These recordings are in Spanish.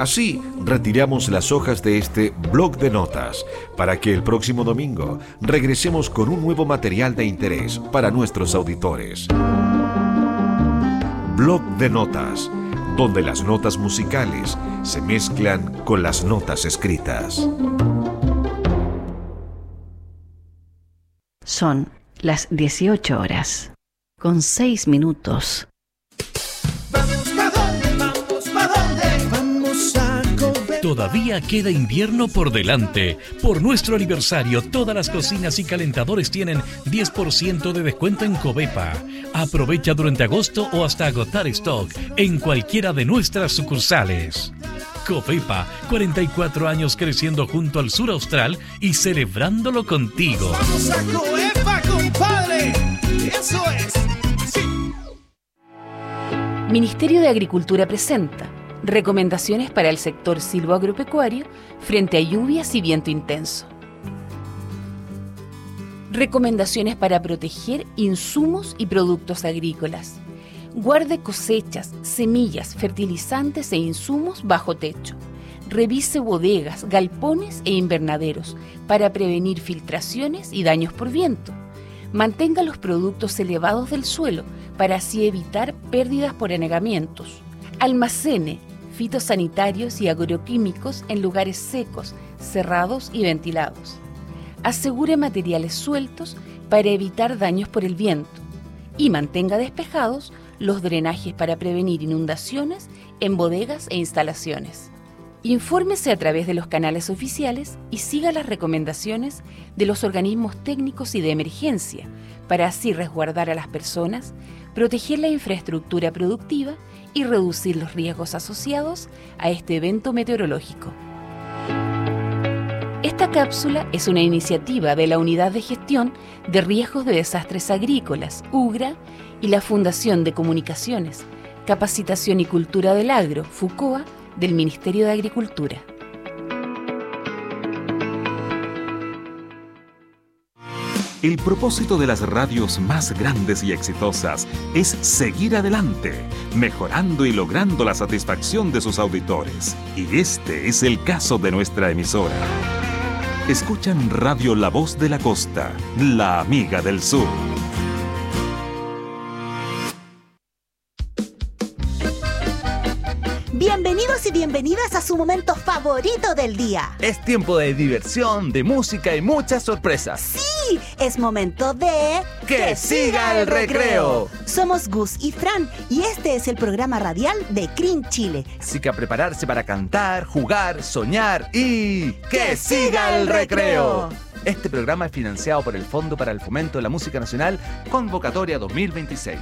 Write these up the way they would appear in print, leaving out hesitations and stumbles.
Así, retiramos las hojas de este blog de notas para que el próximo domingo regresemos con un nuevo material de interés para nuestros auditores. Blog de notas, donde las notas musicales se mezclan con las notas escritas. Son las 18 horas, con 6 minutos. Todavía queda invierno por delante. Por nuestro aniversario, todas las cocinas y calentadores tienen 10% de descuento en Covepa. Aprovecha durante agosto o hasta agotar stock en cualquiera de nuestras sucursales. Covepa, 44 años creciendo junto al sur austral y celebrándolo contigo. ¡Vamos a Covepa, compadre! ¡Eso es! ¡Sí! Ministerio de Agricultura presenta recomendaciones para el sector silvoagropecuario frente a lluvias y viento intenso. Recomendaciones para proteger insumos y productos agrícolas. Guarde cosechas, semillas, fertilizantes e insumos bajo techo. Revise bodegas, galpones e invernaderos para prevenir filtraciones y daños por viento. Mantenga los productos elevados del suelo para así evitar pérdidas por anegamientos. Almacene fitosanitarios y agroquímicos en lugares secos, cerrados y ventilados. Asegure materiales sueltos para evitar daños por el viento y mantenga despejados los drenajes para prevenir inundaciones en bodegas e instalaciones. Infórmese a través de los canales oficiales y siga las recomendaciones de los organismos técnicos y de emergencia para así resguardar a las personas, proteger la infraestructura productiva y reducir los riesgos asociados a este evento meteorológico. Esta cápsula es una iniciativa de la Unidad de Gestión de Riesgos de Desastres Agrícolas, UGRA, y la Fundación de Comunicaciones, Capacitación y Cultura del Agro, FUCOA, del Ministerio de Agricultura. El propósito de las radios más grandes y exitosas es seguir adelante, mejorando y logrando la satisfacción de sus auditores. Y este es el caso de nuestra emisora. Escuchan Radio La Voz de la Costa, la amiga del sur. Bienvenidos y bienvenidas a su momento favorito del día. Es tiempo de diversión, de música y muchas sorpresas. ¡Sí! Es momento de... ¡Que siga el recreo! Somos Gus y Fran y este es el programa radial de CRIM Chile. Así que a prepararse para cantar, jugar, soñar y... ¡Que siga el recreo! Este programa es financiado por el Fondo para el Fomento de la Música Nacional, Convocatoria 2026.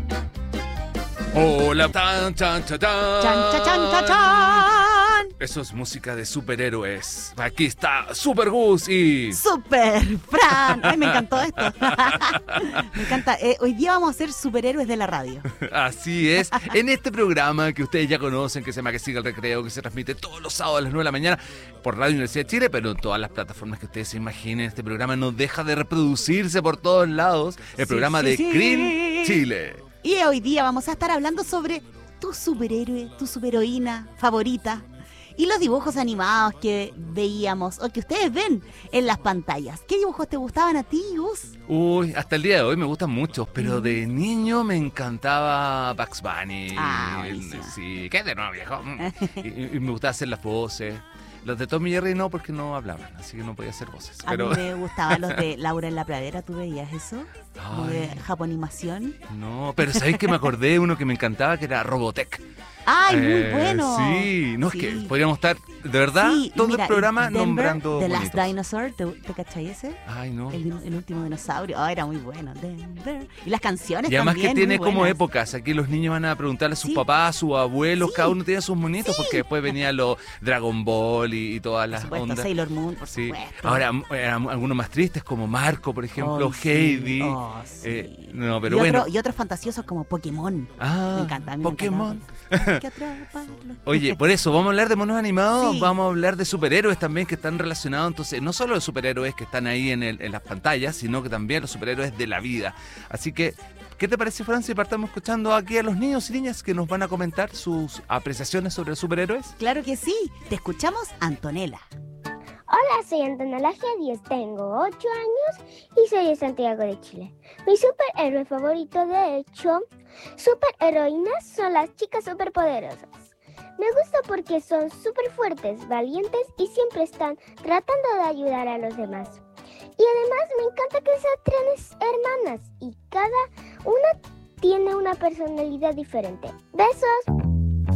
Hola, tan, chan, chan, chan. ¡Chan, chan, chan, chan, chan! Eso es música de superhéroes. Aquí está Super Gus y... ¡Super Fran! ¡Ay, me encantó esto! Me encanta. Hoy día vamos a ser superhéroes de la radio. Así es. En este programa que ustedes ya conocen, que se llama Que Siga el Recreo, que se transmite todos los sábados a las 9 de la mañana por Radio Universidad de Chile, pero en todas las plataformas que ustedes se imaginen, este programa no deja de reproducirse por todos lados. El programa de CRIM Chile. Y hoy día vamos a estar hablando sobre tu superhéroe, tu superheroína favorita y los dibujos animados que veíamos o que ustedes ven en las pantallas. ¿Qué dibujos te gustaban a ti, Gus? Uy, hasta el día de hoy me gustan muchos, pero de niño me encantaba Bugs Bunny. Sí, ¿qué de nuevo, viejo? y me gustaba hacer las voces. Los de Tom y Jerry no, porque no hablaban, así que no podía hacer voces. Pero... A mí me gustaban los de Laura en la Pradera, ¿tú veías eso? Ay, de Japonimación. No, pero ¿sabéis que me acordé de uno que me encantaba, que era Robotech? ¡Ay, muy bueno! Sí, no, sí. Es que podríamos estar, de verdad, sí, todo mira, el programa Denver, nombrando The bonitos. Last Dinosaur, ¿te cachai ese? Ay, no. El último dinosaurio. Era muy bueno. Denver. Y las canciones y además también, que tiene muy como buenas. épocas. Aquí los niños van a preguntarle a sus papás, a sus abuelos, cada uno tenía sus monitos, porque después venía los Dragon Ball y todas las por supuesto, ondas. Sailor Moon, por sí. supuesto. Ahora, eran algunos más tristes, como Marco, por ejemplo, Heidi. Sí. No, pero bueno. Y otros fantasiosos como Pokémon. Ah, me encanta. A mí Pokémon. Me hay que atraparlo. Oye, por eso, vamos a hablar de monos animados, Sí. vamos a hablar de superhéroes también que están relacionados, entonces, no solo de superhéroes que están ahí en las pantallas, sino que también los superhéroes de la vida. Así que, ¿qué te parece, Fran, si partamos escuchando aquí a los niños y niñas que nos van a comentar sus apreciaciones sobre los superhéroes? Claro que sí. Te escuchamos, Antonella. Hola, soy Antonella G10, tengo 8 años y soy de Santiago de Chile. Mi superhéroe favorito, de hecho, superheroínas, son las chicas superpoderosas. Me gusta porque son súper fuertes, valientes y siempre están tratando de ayudar a los demás. Y además me encanta que sean 3 hermanas y cada una tiene una personalidad diferente. ¡Besos!